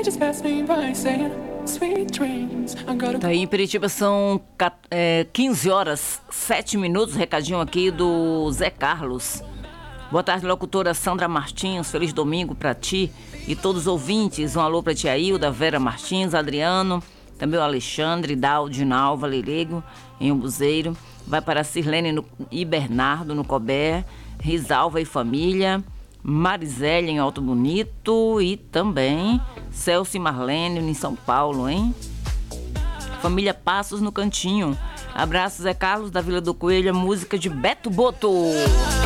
Tá aí em Piritiba são 15 horas 7 minutos. Recadinho aqui do Zé Carlos. Boa tarde, locutora Sandra Martins. Feliz domingo pra ti e todos os ouvintes. Um alô pra tia Hilda, Vera Martins, Adriano, também o Alexandre, Daldi, Nalva, Lelego, em Umbuzeiro. Vai para Sirlene e Bernardo, no Cobé, Risalva e família, Marisele, em Alto Bonito, e também Celso e Marlene, em São Paulo, hein? Família Passos, no Cantinho. Abraço, Zé Carlos, da Vila do Coelho, música de Beto Boto.